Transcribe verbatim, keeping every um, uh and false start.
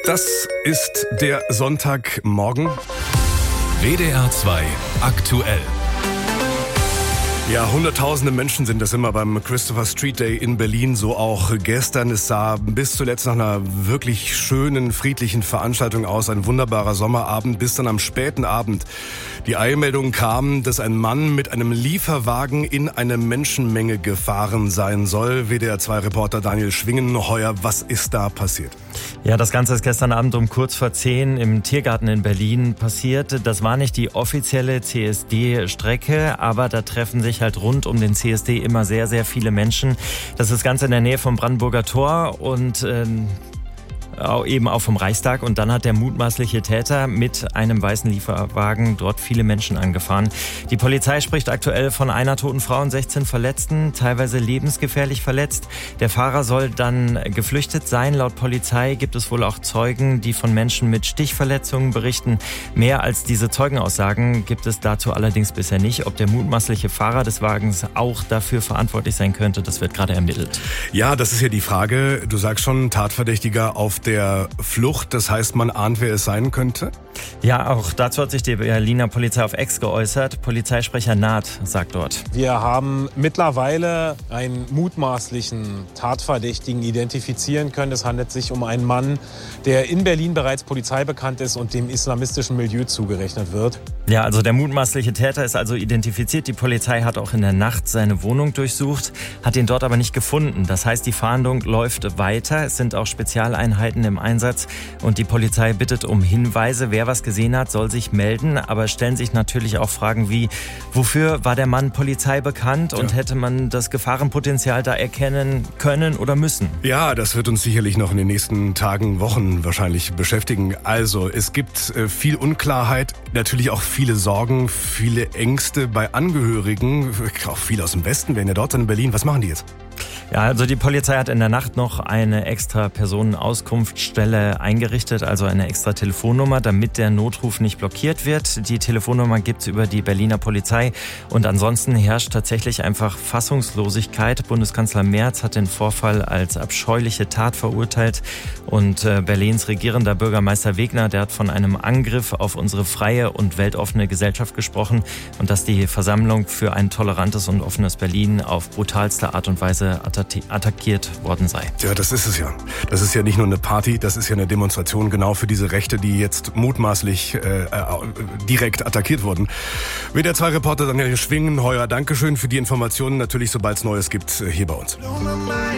Das ist der Sonntagmorgen. W D R zwei aktuell. Ja, hunderttausende Menschen sind das immer beim Christopher Street Day in Berlin, so auch gestern. Es sah bis zuletzt nach einer wirklich schönen, friedlichen Veranstaltung aus, ein wunderbarer Sommerabend, bis dann am späten Abend die Eilmeldung kam, dass ein Mann mit einem Lieferwagen in eine Menschenmenge gefahren sein soll. W D R zwei Reporter Daniel Schwingenheuer, was ist da passiert? Ja, das Ganze ist gestern Abend um kurz vor zehn im Tiergarten in Berlin passiert. Das war nicht die offizielle C S D-Strecke, aber da treffen sich halt rund um den C S D immer sehr, sehr viele Menschen. Das ist ganz in der Nähe vom Brandenburger Tor und ähm, eben auch vom Reichstag. Und dann hat der mutmaßliche Täter mit einem weißen Lieferwagen dort viele Menschen angefahren. Die Polizei spricht aktuell von einer toten Frau und sechzehn Verletzten, teilweise lebensgefährlich verletzt. Der Fahrer soll dann geflüchtet sein. Laut Polizei gibt es wohl auch Zeugen, die von Menschen mit Stichverletzungen berichten. Mehr als diese Zeugenaussagen gibt es dazu allerdings bisher nicht. Ob der mutmaßliche Fahrer des Wagens auch dafür verantwortlich sein könnte, das wird gerade ermittelt. Ja, das ist ja die Frage. Du sagst schon, Tatverdächtiger auf der Flucht. Das heißt, man ahnt, wer es sein könnte? Ja, auch dazu hat sich die Berliner Polizei auf X geäußert. Polizeisprecher Naht sagt dort: Wir haben mittlerweile einen mutmaßlichen Tatverdächtigen identifizieren können. Es handelt sich um einen Mann, der in Berlin bereits polizeibekannt ist und dem islamistischen Milieu zugerechnet wird. Ja, also der mutmaßliche Täter ist also identifiziert. Die Polizei hat auch in der Nacht seine Wohnung durchsucht, hat ihn dort aber nicht gefunden. Das heißt, die Fahndung läuft weiter. Es sind auch Spezialeinheiten im Einsatz und die Polizei bittet um Hinweise. Wer was gesehen hat, soll sich melden, aber stellen sich natürlich auch Fragen wie: Wofür war der Mann Polizei bekannt und ja. hätte man das Gefahrenpotenzial da erkennen können oder müssen? Ja, das wird uns sicherlich noch in den nächsten Tagen, Wochen wahrscheinlich beschäftigen. Also, es gibt äh, viel Unklarheit, natürlich auch viele Sorgen, viele Ängste bei Angehörigen, auch viele aus dem Westen werden ja dort sein in Berlin. Was machen die jetzt? Ja, also die Polizei hat in der Nacht noch eine extra Personenauskunftsstelle eingerichtet, also eine extra Telefonnummer, damit der Notruf nicht blockiert wird. Die Telefonnummer gibt's über die Berliner Polizei und ansonsten herrscht tatsächlich einfach Fassungslosigkeit. Bundeskanzler Merz hat den Vorfall als abscheuliche Tat verurteilt und äh, Berlins regierender Bürgermeister Wegner, der hat von einem Angriff auf unsere freie und weltoffene Gesellschaft gesprochen und dass die Versammlung für ein tolerantes und offenes Berlin auf brutalste Art und Weise attackiert worden sei. Ja, das ist es ja. Das ist ja nicht nur eine Party, das ist ja eine Demonstration genau für diese Rechte, die jetzt mutmaßlich äh, äh, direkt attackiert wurden. W D R zwei Reporter Daniel Schwingenheuer, Dankeschön für die Informationen. Natürlich, sobald es Neues gibt, hier bei uns.